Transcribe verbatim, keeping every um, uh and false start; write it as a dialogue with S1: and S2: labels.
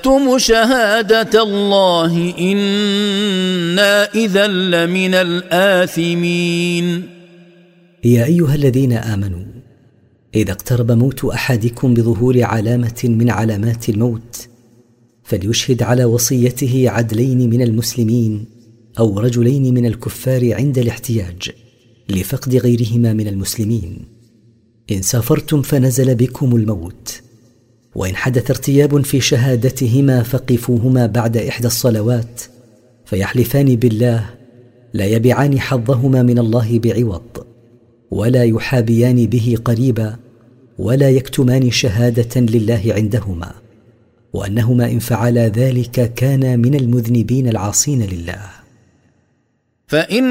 S1: نكتم شهادة الله إنا إذا لمن الآثمين.
S2: يا أيها الذين آمنوا إذا اقترب موت أحدكم بظهور علامة من علامات الموت فليشهد على وصيته عدلين من المسلمين أو رجلين من الكفار عند الاحتياج لفقد غيرهما من المسلمين. إن سافرتم فنزل بكم الموت وإن حدث ارتياب في شهادتهما فقفوهما بعد إحدى الصلوات فيحلفان بالله لا يبيعان حظهما من الله بعوض ولا يحابيان به قريبا ولا يكتمان شهادة لله عندهما، وأنهما إن فعلا ذلك كانا من المذنبين العاصين لله.
S1: فإن